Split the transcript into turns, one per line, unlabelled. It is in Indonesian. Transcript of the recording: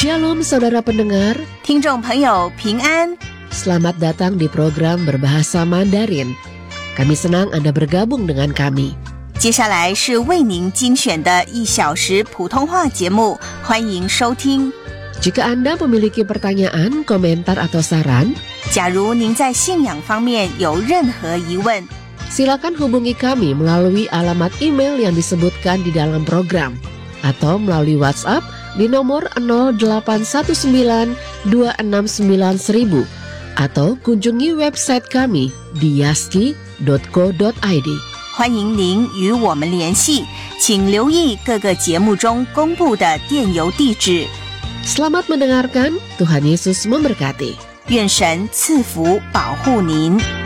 Shalom saudara pendengar,
听众朋友平安，
selamat datang di program Berbahasa Mandarin. Kami senang Anda bergabung dengan kami.
接下来是为您精选的1小时普通话节目，欢迎收听。
Jika Anda memiliki pertanyaan, komentar atau saran,
假如您在信仰方面有任何疑问，
silakan hubungi kami melalui alamat email yang disebutkan di dalam program atau melalui WhatsApp di nomor 0819269000 atau kunjungi website kami di yaski.co.id.
欢迎您与我们联系，请留意各个节目中公布的电邮地址。
Selamat mendengarkan, Tuhan Yesus memberkati.
愿神赐福保护您。